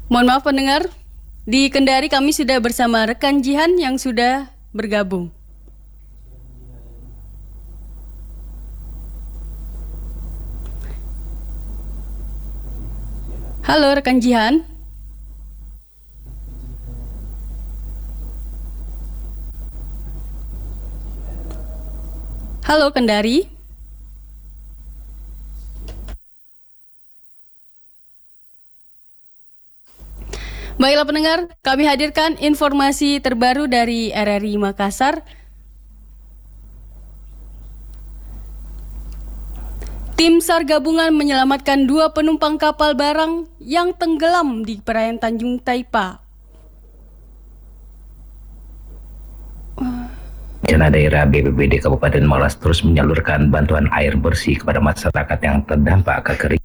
Mohon maaf pendengar, di Kendari kami sudah bersama rekan Jihan yang sudah bergabung. Halo rekan Jihan. Halo Kendari. Baiklah pendengar, kami hadirkan informasi terbaru dari RRI Makassar. Tim SAR gabungan menyelamatkan 2 penumpang kapal barang yang tenggelam di perairan Tanjung Taipa. Bencana daerah BPBD Kabupaten Maros terus menyalurkan bantuan air bersih kepada masyarakat yang terdampak kekeringan.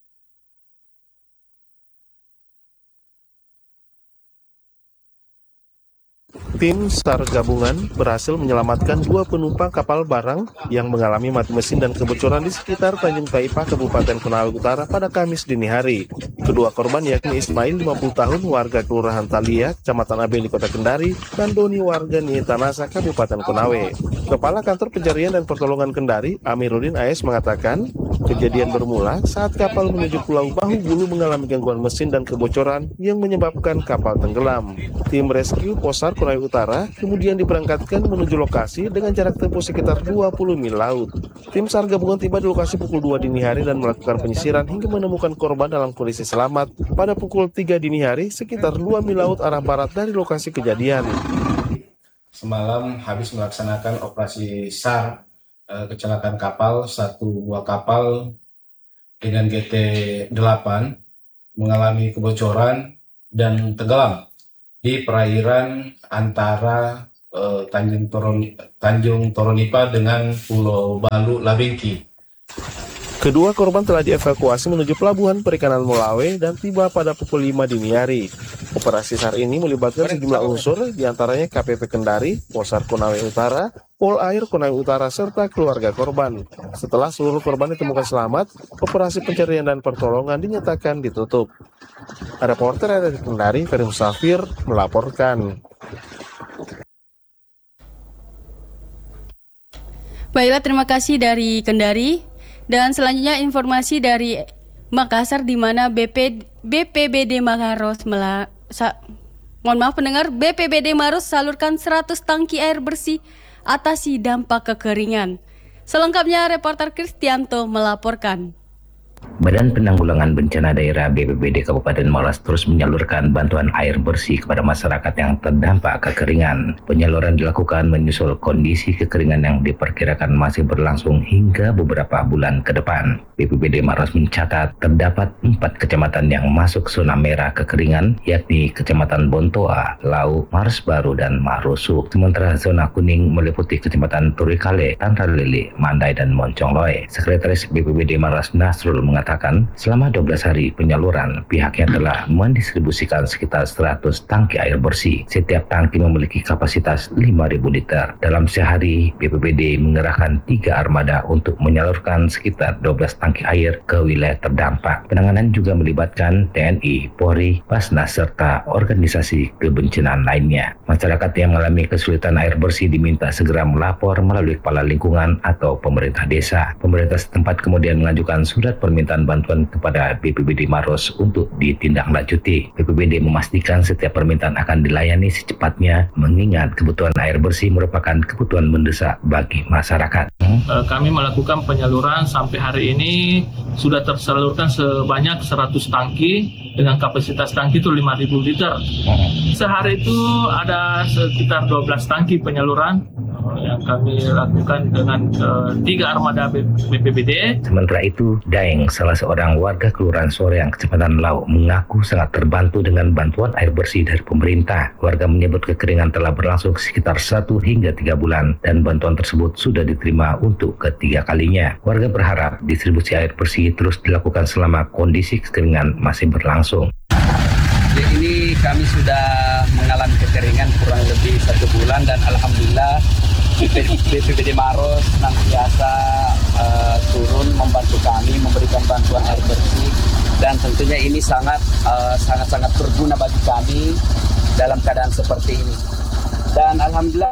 Tim SAR gabungan berhasil menyelamatkan 2 penumpang kapal barang yang mengalami mati mesin dan kebocoran di sekitar Tanjung Taipa, Kabupaten Konawe Utara pada Kamis dini hari. Kedua korban yakni Ismail 50 tahun warga Kelurahan Talia, Kecamatan Abeli, Kota Kendari, dan Doni warga Niitanasa, Kabupaten Konawe. Kepala Kantor Pencarian dan Pertolongan Kendari, Amiruddin AS mengatakan, kejadian bermula saat kapal menuju Pulau Bahu Bulu mengalami gangguan mesin dan kebocoran yang menyebabkan kapal tenggelam. Tim rescue Posar Konawe Utara kemudian diberangkatkan menuju lokasi dengan jarak tempuh sekitar 20 mil laut. Tim SAR gabungan tiba di lokasi pukul 2 dini hari dan melakukan penyisiran hingga menemukan korban dalam kondisi selamat pada pukul 3 dini hari sekitar 2 mil laut arah barat dari lokasi kejadian. Semalam habis melaksanakan operasi SAR kecelakaan kapal, 1 buah kapal dengan GT8 mengalami kebocoran dan tenggelam di perairan antara Tanjung Toronipa dengan Pulau Balu Labengki. Kedua korban telah dievakuasi menuju Pelabuhan Perikanan Molawe dan tiba pada pukul 5 dini hari. Operasi SAR ini melibatkan sejumlah unsur, diantaranya KPP Kendari, Posar Konawe Utara, Polair Konawe Utara, serta keluarga korban. Setelah seluruh korban ditemukan selamat, operasi pencarian dan pertolongan dinyatakan ditutup. Reporter RRI Kendari, Ferry Musafir, melaporkan. Baiklah, terima kasih dari Kendari. Dan selanjutnya informasi dari Makassar di mana BPBD Maros BPBD Maros salurkan 100 tangki air bersih atasi dampak kekeringan. Selengkapnya reporter Kristianto melaporkan. Badan Penanggulangan Bencana Daerah BPBD Kabupaten Maros terus menyalurkan bantuan air bersih kepada masyarakat yang terdampak kekeringan. Penyaluran dilakukan menyusul kondisi kekeringan yang diperkirakan masih berlangsung hingga beberapa bulan ke depan. BPBD Maros mencatat terdapat 4 kecamatan yang masuk zona merah kekeringan, yakni Kecamatan Bontoa, Lau, Maros Baru, dan Marusu. Sementara zona kuning meliputi Kecamatan Turikale, Tantarlili, Mandai, dan Moncongloe. Sekretaris BPBD Maros Nasrul mengatakan selama 12 hari penyaluran, pihaknya telah mendistribusikan sekitar 100 tangki air bersih. Setiap tangki memiliki kapasitas 5.000 liter. Dalam sehari, BPBD mengerahkan 3 armada untuk menyalurkan sekitar 12 tangki air ke wilayah terdampak. Penanganan juga melibatkan TNI, Polri, Basnas, serta organisasi kebencanaan lainnya. Masyarakat yang mengalami kesulitan air bersih diminta segera melapor melalui kepala lingkungan atau pemerintah desa. Pemerintah setempat kemudian mengajukan surat permintaan bantuan kepada BPBD Maros untuk ditindaklanjuti. BPBD memastikan setiap permintaan akan dilayani secepatnya, mengingat kebutuhan air bersih merupakan kebutuhan mendesak bagi masyarakat. Kami melakukan penyaluran sampai hari ini sudah tersalurkan sebanyak 100 tangki dengan kapasitas tangki itu 5.000 liter. Sehari itu ada sekitar 12 tangki penyaluran yang kami lakukan dengan 3 armada BPBD. Sementara itu, Daeng, salah seorang warga Kelurahan Soreang, Kecamatan Lau, mengaku sangat terbantu dengan bantuan air bersih dari pemerintah. Warga menyebut kekeringan telah berlangsung sekitar 1 hingga 3 bulan dan bantuan tersebut sudah diterima untuk ketiga kalinya. Warga berharap distribusi air bersih terus dilakukan selama kondisi kekeringan masih berlangsung. Jadi ini kami sudah mengalami kekeringan kurang lebih 1 bulan dan alhamdulillah BPBD Maros senantiasa turun membantu kami memberikan bantuan air bersih Dan tentunya ini sangat berguna bagi kami dalam keadaan seperti ini. Dan alhamdulillah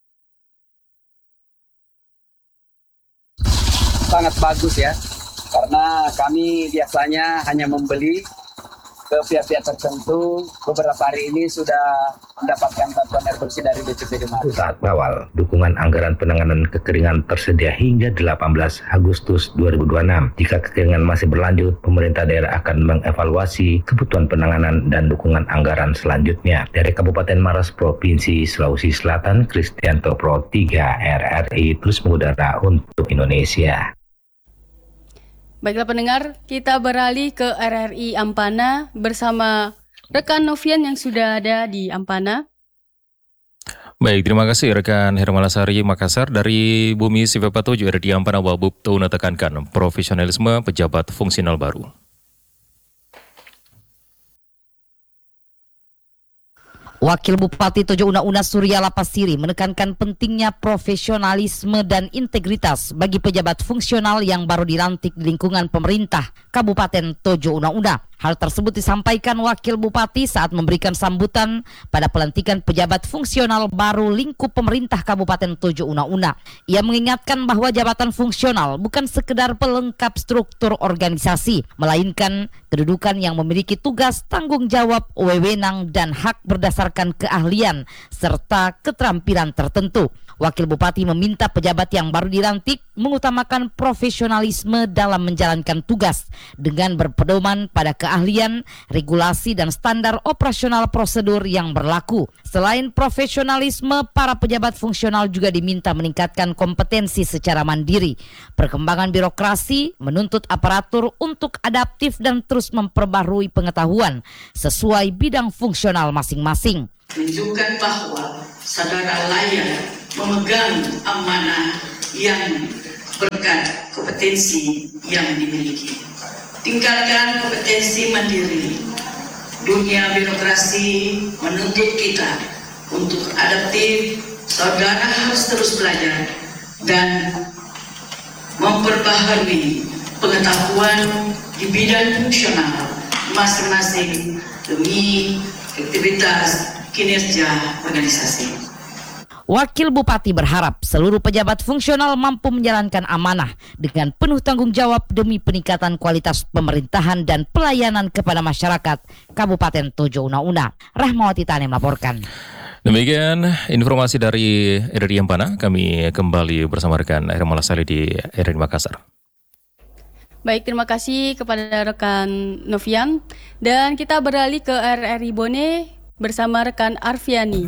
sangat bagus ya, karena kami biasanya hanya membeli ke pihak-pihak tertentu. Beberapa hari ini sudah mendapatkan bantuan air bersih dari BPBD Maros. Saat awal, dukungan anggaran penanganan kekeringan tersedia hingga 18 Agustus 2026. Jika kekeringan masih berlanjut, pemerintah daerah akan mengevaluasi kebutuhan penanganan dan dukungan anggaran selanjutnya. Dari Kabupaten Maros, Provinsi Sulawesi Selatan, Kristianto Pro 3 RRI terus mengudara untuk Indonesia. Baiklah pendengar, kita beralih ke RRI Ampana bersama rekan Novian yang sudah ada di Ampana. Baik, terima kasih rekan Hermalasari Makassar. Dari Bumi CV47 RRI Ampana Wabub Tuna tekankan profesionalisme pejabat fungsional baru. Wakil Bupati Tojo Una-Una Surya Lapasiri menekankan pentingnya profesionalisme dan integritas bagi pejabat fungsional yang baru dilantik di lingkungan pemerintah Kabupaten Tojo Una-Una. Hal tersebut disampaikan Wakil Bupati saat memberikan sambutan pada pelantikan pejabat fungsional baru lingkup pemerintah Kabupaten Tojo Una-Una. Ia mengingatkan bahwa jabatan fungsional bukan sekedar pelengkap struktur organisasi, melainkan kedudukan yang memiliki tugas, tanggung jawab, wewenang, dan hak berdasarkan keahlian serta keterampilan tertentu. Wakil Bupati meminta pejabat yang baru dilantik mengutamakan profesionalisme dalam menjalankan tugas dengan berpedoman pada keahlian, regulasi, dan standar operasional prosedur yang berlaku. Selain profesionalisme, para pejabat fungsional juga diminta meningkatkan kompetensi secara mandiri. Perkembangan birokrasi menuntut aparatur untuk adaptif dan terus memperbarui pengetahuan sesuai bidang fungsional masing-masing. Menunjukkan bahwa saudara layak memegang amanah yang berkat kompetensi yang dimiliki. Tinggalkan kompetensi mandiri. Dunia birokrasi menuntut kita untuk adaptif. Saudara harus terus belajar dan memperbaharui pengetahuan di bidang fungsional masing-masing demi aktivitas kinerja organisasi. Wakil Bupati berharap seluruh pejabat fungsional mampu menjalankan amanah dengan penuh tanggung jawab demi peningkatan kualitas pemerintahan dan pelayanan kepada masyarakat Kabupaten Tojo Una-Una. Rahmawati Tani melaporkan. Demikian informasi dari RRI Ampana. Kami kembali bersama rekan Hermawan Sali di RRI Makassar. Baik, terima kasih kepada rekan Novian. Dan kita beralih ke RRI Bone bersama rekan Arfiani.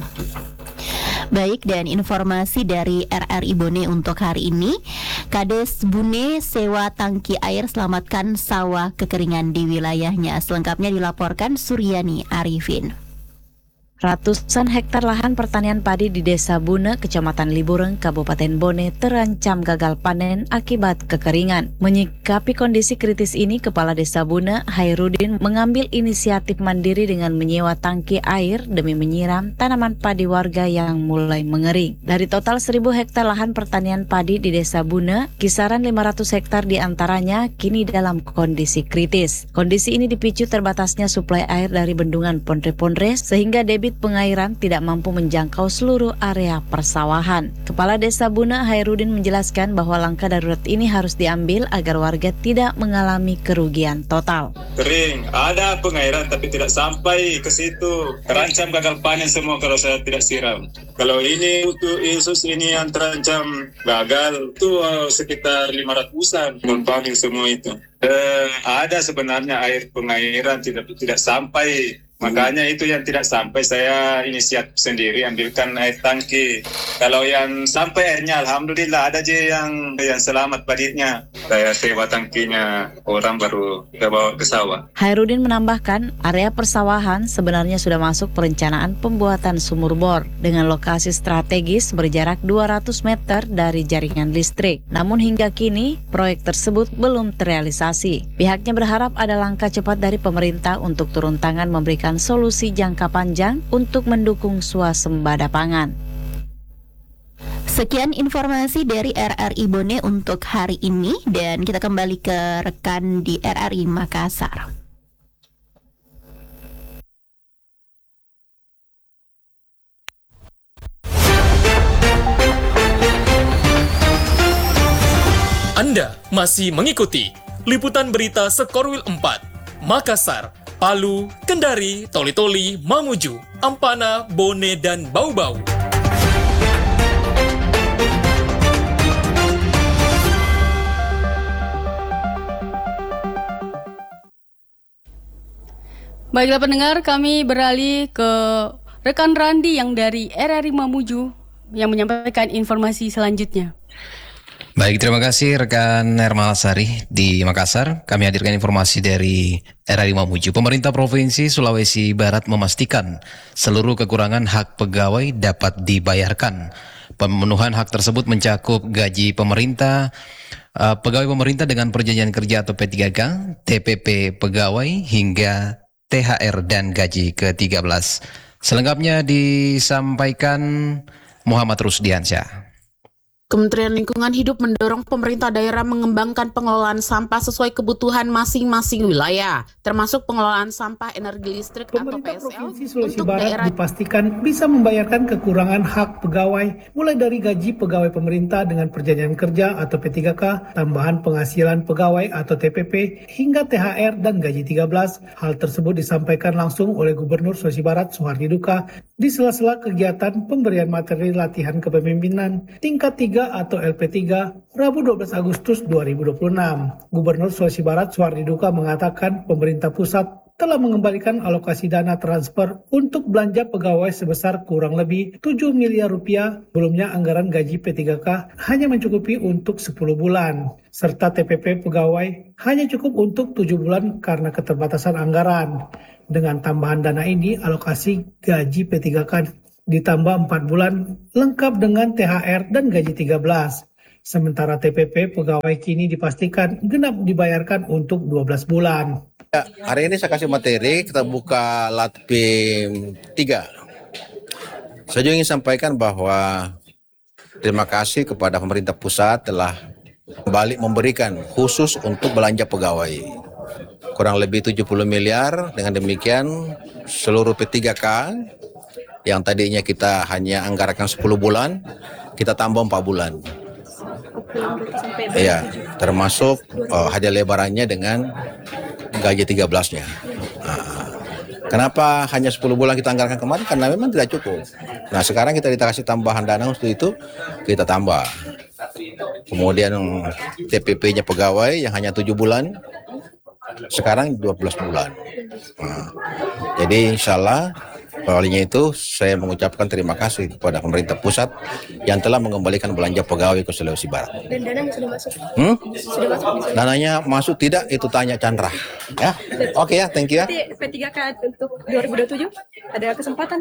Baik, dan informasi dari RRI Bone untuk hari ini, Kades Bune sewa tangki air selamatkan sawah kekeringan di wilayahnya. Selengkapnya dilaporkan Suryani Arifin. Ratusan hektar lahan pertanian padi di Desa Bune, Kecamatan Libureng, Kabupaten Bone terancam gagal panen akibat kekeringan. Menyikapi kondisi kritis ini, Kepala Desa Bune, Hairudin, mengambil inisiatif mandiri dengan menyewa tangki air demi menyiram tanaman padi warga yang mulai mengering. Dari total 1.000 hektar lahan pertanian padi di Desa Bune, kisaran 500 hektar diantaranya kini dalam kondisi kritis. Kondisi ini dipicu terbatasnya suplai air dari bendungan Pondre-Pondre sehingga debit pengairan tidak mampu menjangkau seluruh area persawahan. Kepala Desa Bune Hairudin menjelaskan bahwa langkah darurat ini harus diambil agar warga tidak mengalami kerugian total. Kering, ada pengairan tapi tidak sampai ke situ. Terancam gagal panen semua kalau saya tidak siram. Kalau ini untuk Yesus ini yang terancam gagal itu sekitar 500-an membangun semua itu. Ada sebenarnya air pengairan tidak sampai. Makanya itu yang tidak sampai saya inisiatif sendiri ambilkan air tangki. Kalau yang sampai airnya alhamdulillah ada aja yang selamat padinya. Saya sewa tangkinya, orang baru bawa ke sawah. Hairudin menambahkan area persawahan sebenarnya sudah masuk perencanaan pembuatan sumur bor dengan lokasi strategis berjarak 200 meter dari jaringan listrik. Namun hingga kini proyek tersebut belum terrealisasi. Pihaknya berharap ada langkah cepat dari pemerintah untuk turun tangan memberikan solusi jangka panjang untuk mendukung swasembada pangan. Sekian informasi dari RRI Bone untuk hari ini dan kita kembali ke rekan di RRI Makassar. Anda masih mengikuti liputan berita Skorwil 4, Makassar, Palu, Kendari, Toli-Toli, Mamuju, Ampana, Bone, dan Bau-Bau. Baiklah pendengar, kami beralih ke rekan Randi yang dari RRI Mamuju yang menyampaikan informasi selanjutnya. Baik, terima kasih rekan Hermal Sari di Makassar. Kami hadirkan informasi dari RRI Mamuju. Pemerintah Provinsi Sulawesi Barat memastikan seluruh kekurangan hak pegawai dapat dibayarkan. Pemenuhan hak tersebut mencakup gaji pemerintah, pegawai pemerintah dengan perjanjian kerja atau P3K, TPP pegawai hingga THR dan gaji ke-13. Selengkapnya disampaikan Muhammad Rusdiansyah. Kementerian Lingkungan Hidup mendorong pemerintah daerah mengembangkan pengelolaan sampah sesuai kebutuhan masing-masing wilayah, termasuk pengelolaan sampah energi listrik pemerintah atau PSL Provinsi Sulawesi untuk Barat daerah dipastikan bisa membayarkan kekurangan hak pegawai mulai dari gaji pegawai pemerintah dengan perjanjian kerja atau P3K, tambahan penghasilan pegawai atau TPP, hingga THR dan gaji 13. Hal tersebut disampaikan langsung oleh Gubernur Sulawesi Barat Suhardi Duka di sela-sela kegiatan pemberian materi latihan kepemimpinan tingkat 3 atau LP3 Rabu 12 Agustus 2026. Gubernur Sulawesi Barat Suhardi Duka mengatakan pemerintah pusat telah mengembalikan alokasi dana transfer untuk belanja pegawai sebesar kurang lebih 7 miliar rupiah. Sebelumnya anggaran gaji P3K hanya mencukupi untuk 10 bulan, serta TPP pegawai hanya cukup untuk 7 bulan karena keterbatasan anggaran. Dengan tambahan dana ini, alokasi gaji P3K ditambah 4 bulan lengkap dengan THR dan gaji 13. Sementara TPP pegawai kini dipastikan genap dibayarkan untuk 12 bulan. Ya, hari ini saya kasih materi, kita buka Latpim 3. Saya juga ingin sampaikan bahwa terima kasih kepada pemerintah pusat telah kembali memberikan khusus untuk belanja pegawai. Kurang lebih 70 miliar, dengan demikian seluruh P3K yang tadinya kita hanya anggarkan 10 bulan, kita tambah 4 bulan. Iya, termasuk hadiah lebarannya dengan gaji 13-nya. Kenapa hanya 10 bulan kita anggarkan kemarin? Karena memang tidak cukup. Nah, sekarang kita dikasih tambahan dana untuk itu, kita tambah. Kemudian TPP-nya pegawai yang hanya 7 bulan, sekarang 12 bulan. Jadi insya Allah olehnya itu saya mengucapkan terima kasih kepada pemerintah pusat yang telah mengembalikan belanja pegawai ke Sulawesi Barat. Dan dananya sudah masuk? Sudah masuk? Dananya masuk tidak? Itu tanya Chandra. Ya, oke ya, thank you ya. P3K untuk 2027 ada kesempatan?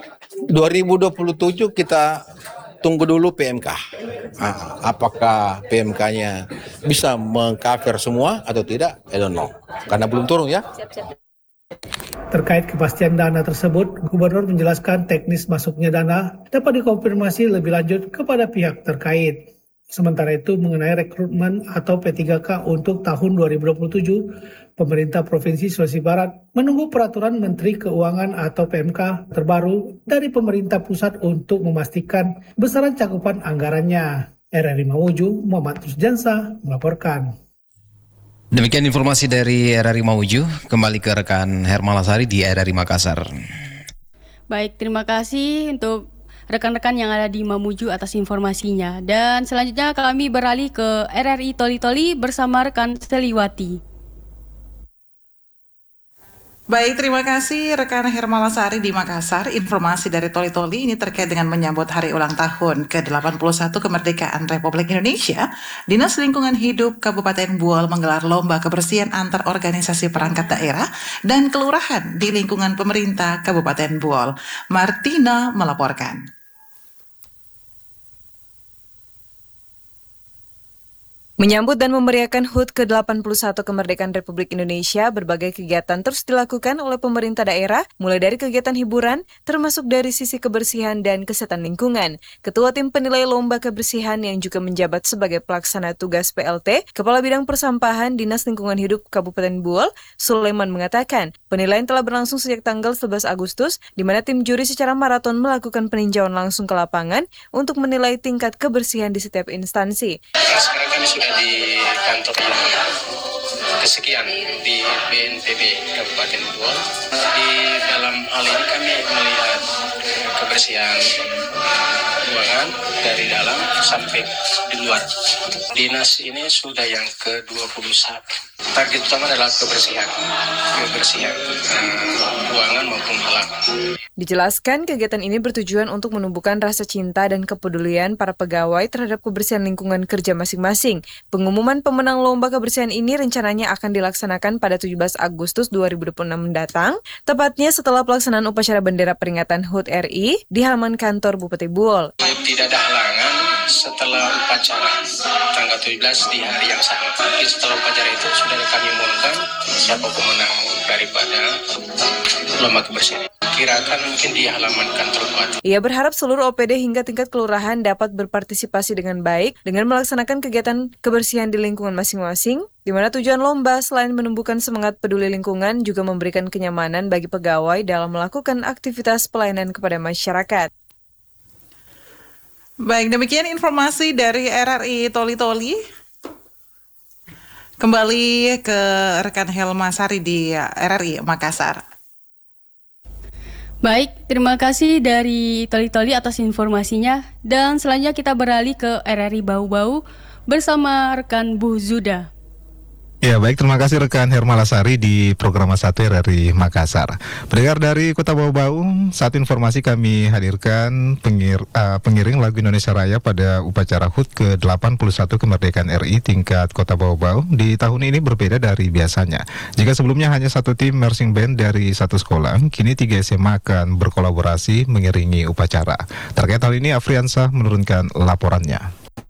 2027 kita tunggu dulu PMK. Apakah PMK-nya bisa meng-cover semua atau tidak? I don't know. Karena belum turun ya. Siap-siap. Terkait kepastian dana tersebut, Gubernur menjelaskan teknis masuknya dana dapat dikonfirmasi lebih lanjut kepada pihak terkait. Sementara itu mengenai rekrutmen atau P3K untuk tahun 2027, pemerintah Provinsi Sulawesi Barat menunggu peraturan Menteri Keuangan atau PMK terbaru dari pemerintah pusat untuk memastikan besaran cakupan anggarannya. RRI Mamuju, Muhammad Rusdiansyah melaporkan. Demikian informasi dari RRI Mamuju. Kembali ke rekan Hermal Lasari di RRI Makassar. Baik, terima kasih untuk rekan-rekan yang ada di Mamuju atas informasinya. Dan selanjutnya kami beralih ke RRI Toli-Toli bersama rekan Seliwati. Baik, terima kasih rekan Hermal Lasari di Makassar. Informasi dari Toli-Toli ini terkait dengan menyambut hari ulang tahun ke-81 kemerdekaan Republik Indonesia. Dinas Lingkungan Hidup Kabupaten Buol menggelar lomba kebersihan antar organisasi perangkat daerah dan kelurahan di lingkungan pemerintah Kabupaten Buol. Martina melaporkan. Menyambut dan memeriahkan HUT ke-81 kemerdekaan Republik Indonesia, berbagai kegiatan terus dilakukan oleh pemerintah daerah, mulai dari kegiatan hiburan, termasuk dari sisi kebersihan dan kesehatan lingkungan. Ketua Tim Penilai Lomba Kebersihan yang juga menjabat sebagai pelaksana tugas PLT, Kepala Bidang Persampahan Dinas Lingkungan Hidup Kabupaten Buol, Sulaiman mengatakan, penilaian telah berlangsung sejak tanggal 11 Agustus, di mana tim juri secara maraton melakukan peninjauan langsung ke lapangan untuk menilai tingkat kebersihan di setiap instansi. Sekarang kami sudah sudah di kantor yang kesekian di BNPB Kabupaten Bool. Di dalam hal ini kami melihat kebersihan ruangan dari dalam sampai di luar. Dinas ini sudah yang ke-21. Target utama adalah kebersihan ruangan maupun halaman. Dijelaskan, kegiatan ini bertujuan untuk menumbuhkan rasa cinta dan kepedulian para pegawai terhadap kebersihan lingkungan kerja masing-masing. Pengumuman pemenang lomba kebersihan ini rencananya akan dilaksanakan pada 17 Agustus 2026 mendatang, tepatnya setelah pelaksanaan upacara bendera peringatan HUT RI di halaman kantor Bupati Bool. Tidak ada halangan setelah upacara tanggal 17 di hari yang sama. Tapi setelah upacara itu sudah kami umumkan siapa pemenang daripada lomba kebersihan. Kirakan mungkin di halaman kantor Bupati. Ia berharap seluruh OPD hingga tingkat kelurahan dapat berpartisipasi dengan baik dengan melaksanakan kegiatan kebersihan di lingkungan masing-masing, di mana tujuan lomba selain menumbuhkan semangat peduli lingkungan juga memberikan kenyamanan bagi pegawai dalam melakukan aktivitas pelayanan kepada masyarakat. Baik, demikian informasi dari RRI Toli-Toli. Kembali ke rekan Helma Sari di RRI Makassar. Baik, terima kasih dari Toli-Toli atas informasinya. Dan selanjutnya kita beralih ke RRI Bau-Bau bersama rekan Bu Zuda. Ya, baik, terima kasih rekan Herma Lasari di program 1 RRI Makassar. Pendengar dari Kota Bau-Bau, saat informasi kami hadirkan pengiring lagu Indonesia Raya pada upacara HUT ke-81 kemerdekaan RI tingkat Kota Bau-Bau di tahun ini berbeda dari biasanya. Jika sebelumnya hanya satu tim marching band dari satu sekolah, kini 3 SMA akan berkolaborasi mengiringi upacara. Terkait hal ini, Afriansah menurunkan laporannya.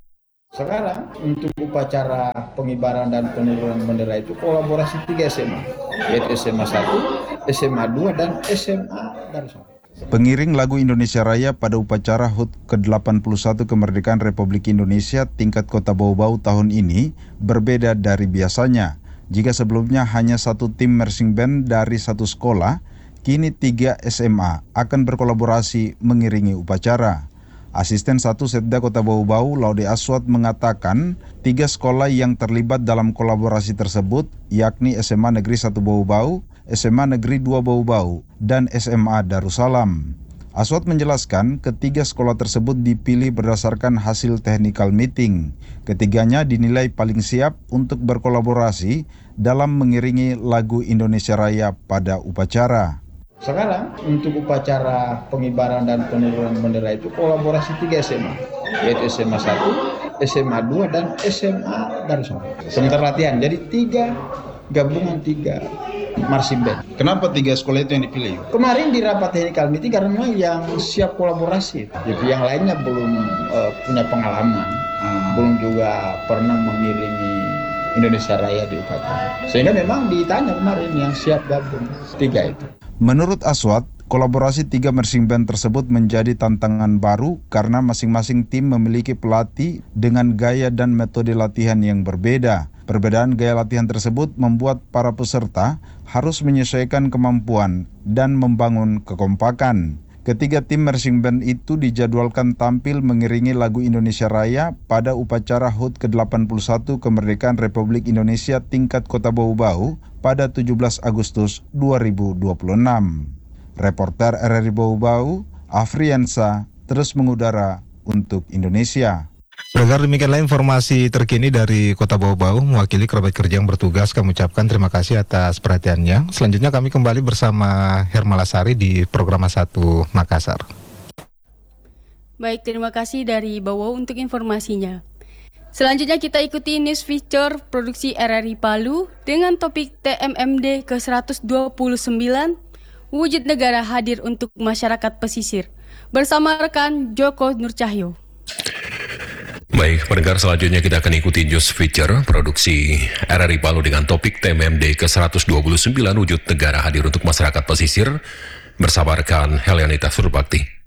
Sekarang untuk upacara pengibaran dan penurunan bendera itu kolaborasi 3 SMA, yaitu SMA 1, SMA 2, dan SMA Darussalam. Pengiring lagu Indonesia Raya pada upacara HUT ke-81 kemerdekaan Republik Indonesia tingkat Kota Bau-Bau tahun ini berbeda dari biasanya. Jika sebelumnya hanya satu tim marching band dari satu sekolah, kini 3 SMA akan berkolaborasi mengiringi upacara. Asisten 1 Setda Kota Bau-Bau, Laude Aswad, mengatakan 3 sekolah yang terlibat dalam kolaborasi tersebut, yakni SMA Negeri 1 Bau-Bau, SMA Negeri 2 Bau-Bau, dan SMA Darussalam. Aswad menjelaskan ketiga sekolah tersebut dipilih berdasarkan hasil technical meeting. Ketiganya dinilai paling siap untuk berkolaborasi dalam mengiringi lagu Indonesia Raya pada upacara. Sekarang untuk upacara pengibaran dan penurunan bendera itu kolaborasi 3 SMA, yaitu SMA 1, SMA 2, dan SMA Darussalam. Sementara latihan, jadi 3 gabungan 3 marching band. Kenapa 3 sekolah itu yang dipilih? Kemarin di rapat technical meeting karena memang yang siap kolaborasi, jadi yang lainnya belum punya pengalaman, belum juga pernah mengiringi Indonesia Raya di upacara. Sehingga memang ditanya kemarin yang siap gabung 3 itu. Menurut Aswad, kolaborasi 3 marching band tersebut menjadi tantangan baru karena masing-masing tim memiliki pelatih dengan gaya dan metode latihan yang berbeda. Perbedaan gaya latihan tersebut membuat para peserta harus menyesuaikan kemampuan dan membangun kekompakan. Ketiga tim marching band itu dijadwalkan tampil mengiringi lagu Indonesia Raya pada upacara HUT ke-81 kemerdekaan Republik Indonesia tingkat Kota Bau-Bau pada 17 Agustus 2026. Reporter RRI Bau-Bau, Afriansah, terus mengudara untuk Indonesia. Pendengar, demikianlah informasi terkini dari Kota Bau-Bau. Mewakili kerabat kerja yang bertugas, kami ucapkan terima kasih atas perhatiannya. Selanjutnya kami kembali bersama Herma Lasari di program 1 Makassar. Baik, terima kasih dari Bau untuk informasinya. Selanjutnya kita ikuti news feature produksi RRI Palu dengan topik TMMD ke-129, Wujud Negara Hadir untuk Masyarakat Pesisir, bersama rekan Joko Nurcahyo. Baik, pendengar, selanjutnya kita akan ikuti news feature produksi RRI Palu dengan topik TMMD ke-129, Wujud Negara Hadir untuk Masyarakat Pesisir, bersama rekan Helianita Surbakti.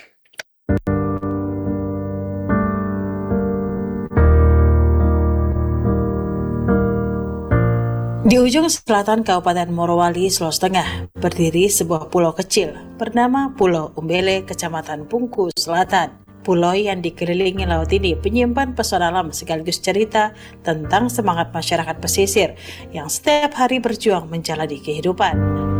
Di ujung selatan Kabupaten Morowali, Sulawesi Tengah, berdiri sebuah pulau kecil bernama Pulau Umbele, Kecamatan Pungku Selatan. Pulau yang dikelilingi laut ini penyimpan pesona alam sekaligus cerita tentang semangat masyarakat pesisir yang setiap hari berjuang menjalani kehidupan.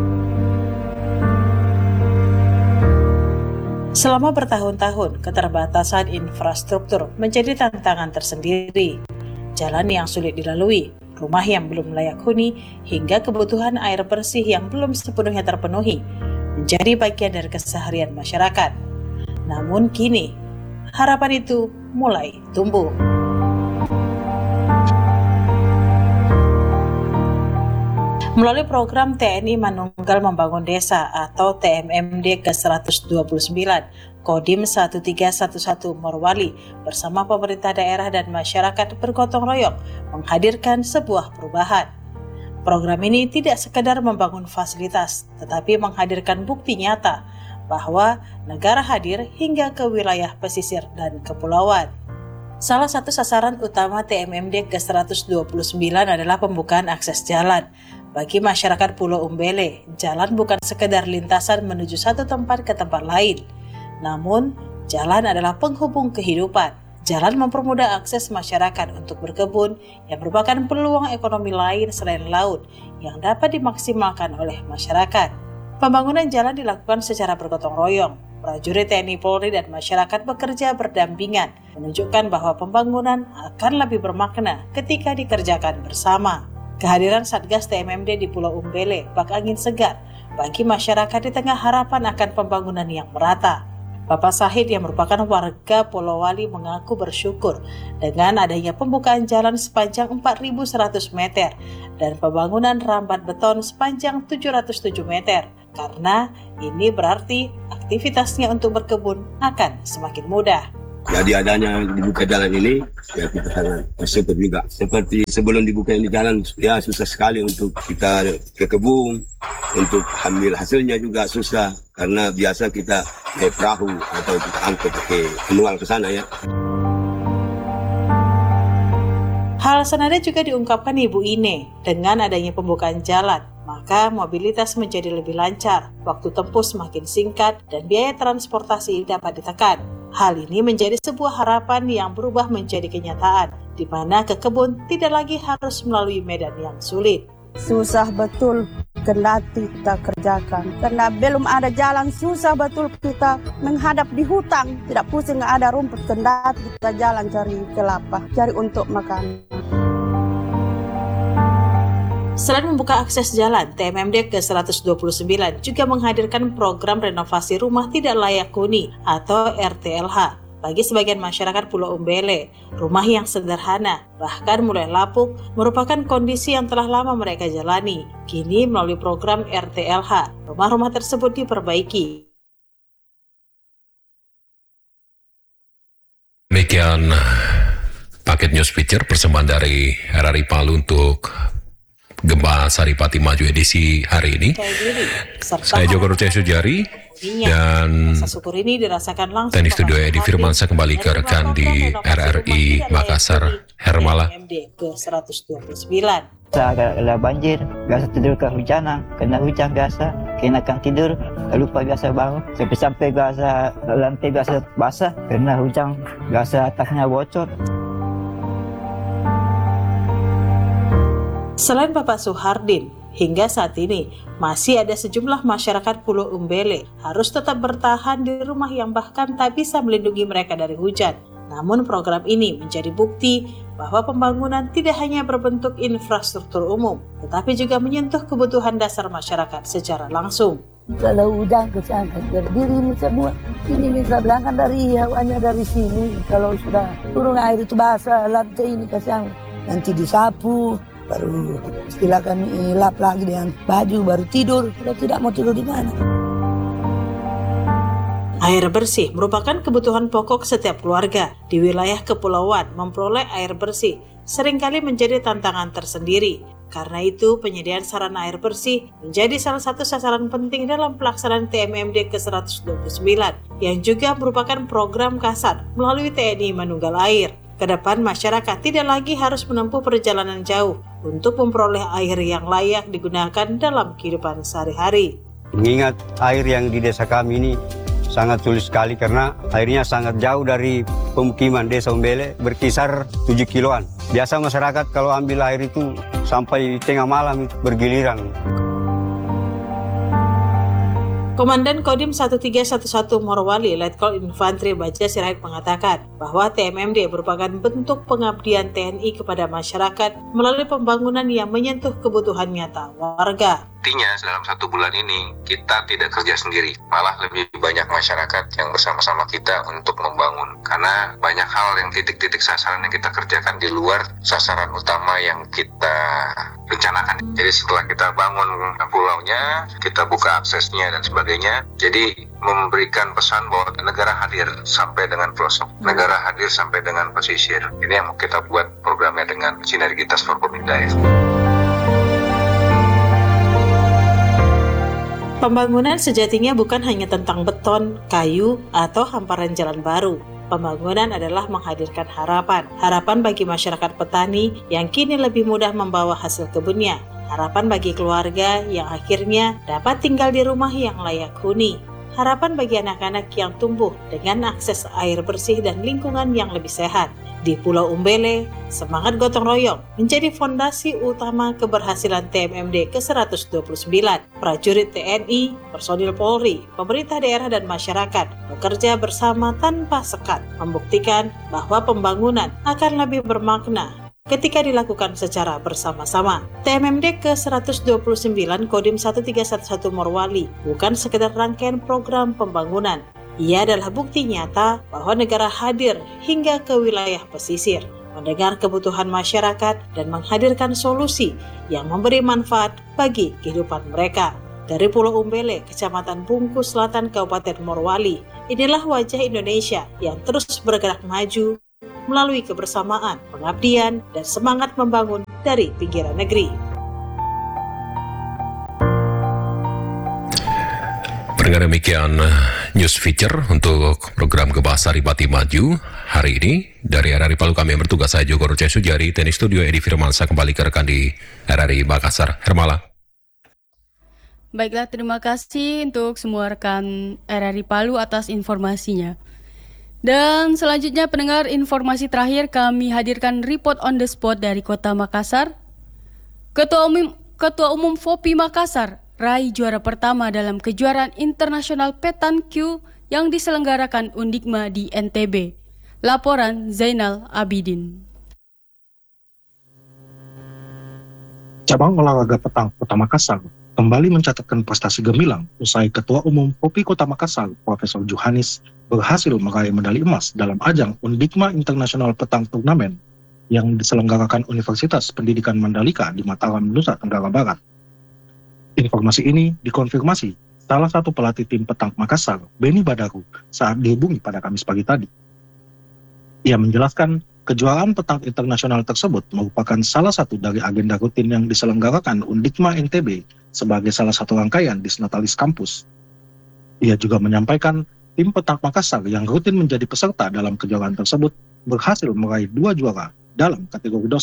Selama bertahun-tahun, keterbatasan infrastruktur menjadi tantangan tersendiri. Jalan yang sulit dilalui, rumah yang belum layak huni, hingga kebutuhan air bersih yang belum sepenuhnya terpenuhi, menjadi bagian dari keseharian masyarakat. Namun kini, harapan itu mulai tumbuh. Melalui program TNI Manunggal Membangun Desa atau TMMD ke-129, Kodim 1311 Morowali bersama pemerintah daerah dan masyarakat bergotong royong menghadirkan sebuah perubahan. Program ini tidak sekedar membangun fasilitas, tetapi menghadirkan bukti nyata bahwa negara hadir hingga ke wilayah pesisir dan kepulauan. Salah satu sasaran utama TMMD ke-129 adalah pembukaan akses jalan. Bagi masyarakat Pulau Umbele, jalan bukan sekedar lintasan menuju satu tempat ke tempat lain. Namun, jalan adalah penghubung kehidupan. Jalan mempermudah akses masyarakat untuk berkebun yang merupakan peluang ekonomi lain selain laut yang dapat dimaksimalkan oleh masyarakat. Pembangunan jalan dilakukan secara bergotong royong. Prajurit TNI Polri dan masyarakat bekerja berdampingan, menunjukkan bahwa pembangunan akan lebih bermakna ketika dikerjakan bersama. Kehadiran Satgas TMMD di Pulau Umbele bak angin segar bagi masyarakat di tengah harapan akan pembangunan yang merata. Bapak Sahid yang merupakan warga Polowali mengaku bersyukur dengan adanya pembukaan jalan sepanjang 4.100 meter dan pembangunan rambat beton sepanjang 707 meter. Karena ini berarti aktivitasnya untuk berkebun akan semakin mudah. Jadi adanya dibuka jalan ini, ya kita sangat bersyukur juga. Seperti sebelum dibuka ini jalan, ya susah sekali untuk kita ke kebun, untuk ambil hasilnya juga susah. Karena biasa kita naik perahu atau kita angkut ke manual ke sana ya. Hal senada juga diungkapkan Ibu Ine dengan adanya pembukaan jalan. Maka mobilitas menjadi lebih lancar, waktu tempuh semakin singkat, dan biaya transportasi dapat ditekan. Hal ini menjadi sebuah harapan yang berubah menjadi kenyataan, di mana ke kebun tidak lagi harus melalui medan yang sulit. Susah betul kendati kita kerjakan, karena belum ada jalan, susah betul kita menghadap di hutan, tidak pusing, nggak ada rumput, kendati kita jalan cari kelapa, cari untuk makan. Selain membuka akses jalan, TMMD ke-129 juga menghadirkan program renovasi rumah tidak layak huni atau RTLH. Bagi sebagian masyarakat Pulau Umbele, rumah yang sederhana, bahkan mulai lapuk, merupakan kondisi yang telah lama mereka jalani. Kini melalui program RTLH, rumah-rumah tersebut diperbaiki. Demikian paket news feature persembahan dari RRI Palu untuk Gempa Saripati Maju edisi hari ini. Saya Joko Rucaya Sujari dan teknik studio Edi Firmansyah kembali ke rekan di RRI Makassar, Hermala. Ada banjir, biasa tidur kehujanan, kena hujan biasa, kenakan tidur, lupa biasa bangun, sampai biasa lantai biasa basah, kena hujan, biasa atasnya bocor. Selain Bapak Suhardin, hingga saat ini masih ada sejumlah masyarakat Pulau Umbele harus tetap bertahan di rumah yang bahkan tak bisa melindungi mereka dari hujan. Namun program ini menjadi bukti bahwa pembangunan tidak hanya berbentuk infrastruktur umum, tetapi juga menyentuh kebutuhan dasar masyarakat secara langsung. Kalau hujan kesana berdiri ini semua, ini bisa bilangkan dari hawanya dari sini. Kalau sudah turun air itu basah, lantai ini kesana, nanti disapu. Baru setelah kami lap lagi dengan baju, baru tidur. Kalau tidak mau tidur di mana? Air bersih merupakan kebutuhan pokok setiap keluarga. Di wilayah kepulauan, memperoleh air bersih seringkali menjadi tantangan tersendiri. Karena itu, penyediaan sarana air bersih menjadi salah satu sasaran penting dalam pelaksanaan TMMD ke-129, yang juga merupakan program kasar melalui TNI Manunggal Air. Kedepan masyarakat tidak lagi harus menempuh perjalanan jauh untuk memperoleh air yang layak digunakan dalam kehidupan sehari-hari. Mengingat air yang di desa kami ini sangat sulit sekali karena airnya sangat jauh dari pemukiman Desa Umbele, berkisar 7 kiloan. Biasa masyarakat kalau ambil air itu sampai tengah malam bergiliran. Komandan Kodim 1311 Morowali, Letkol Infantri Baja Sirait mengatakan bahwa TMMD merupakan bentuk pengabdian TNI kepada masyarakat melalui pembangunan yang menyentuh kebutuhan nyata warga. Artinya dalam 1 bulan ini kita tidak kerja sendiri, malah lebih banyak masyarakat yang bersama-sama kita untuk membangun. Karena banyak hal yang titik-titik sasaran yang kita kerjakan di luar sasaran utama yang kita rencanakan. Jadi setelah kita bangun pulaunya, kita buka aksesnya dan sebagainya. Jadi memberikan pesan bahwa negara hadir sampai dengan pelosok, negara hadir sampai dengan pesisir. Ini yang kita buat programnya dengan sinergitas Forkominda. Pembangunan sejatinya bukan hanya tentang beton, kayu, atau hamparan jalan baru. Pembangunan adalah menghadirkan harapan. Harapan bagi masyarakat petani yang kini lebih mudah membawa hasil kebunnya. Harapan bagi keluarga yang akhirnya dapat tinggal di rumah yang layak huni. Harapan bagi anak-anak yang tumbuh dengan akses air bersih dan lingkungan yang lebih sehat. Di Pulau Umbele, semangat gotong royong menjadi fondasi utama keberhasilan TMMD ke-129. Prajurit TNI, personil Polri, pemerintah daerah dan masyarakat bekerja bersama tanpa sekat, membuktikan bahwa pembangunan akan lebih bermakna ketika dilakukan secara bersama-sama. TMMD ke-129 Kodim 1311 Morowali bukan sekedar rangkaian program pembangunan. Ia adalah bukti nyata bahwa negara hadir hingga ke wilayah pesisir, mendengar kebutuhan masyarakat dan menghadirkan solusi yang memberi manfaat bagi kehidupan mereka. Dari Pulau Umbele, Kecamatan Bungkus Selatan, Kabupaten Morowali, inilah wajah Indonesia yang terus bergerak maju melalui kebersamaan, pengabdian, dan semangat membangun dari pinggiran negeri. Pendengar, demikian news feature untuk program Gebahas Saripati Maju hari ini. Dari RRI Palu kami yang bertugas, saya Joko Ruce Sujari, teknik studio Edi Firmansyah kembali ke rekan di RRI Makassar. Hermala. Baiklah, terima kasih untuk semua rekan RRI Palu atas informasinya. Dan selanjutnya pendengar, informasi terakhir kami hadirkan report on the spot dari Kota Makassar. Ketua Umum FOPI Makassar raih juara pertama dalam kejuaraan internasional Petan Q yang diselenggarakan Undikma di NTB. Laporan Zainal Abidin. Cabang olahraga petang Kota Makassar kembali mencatatkan prestasi gemilang usai Ketua Umum FOPI Kota Makassar, Profesor Johanis, berhasil meraih medali emas dalam ajang Undikma Internasional Petang Turnamen yang diselenggarakan Universitas Pendidikan Mandalika di Mataram, Nusa Tenggara Barat. Informasi ini dikonfirmasi salah satu pelatih tim petang Makassar, Beni Badaru, saat dihubungi pada Kamis pagi tadi. Ia menjelaskan kejuaraan petang internasional tersebut merupakan salah satu dari agenda rutin yang diselenggarakan Undikma NTB sebagai salah satu rangkaian Disnatalis Kampus. Ia juga menyampaikan tim petang Makassar yang rutin menjadi peserta dalam kejuaraan tersebut berhasil meraih 2 juara dalam kategori dosen.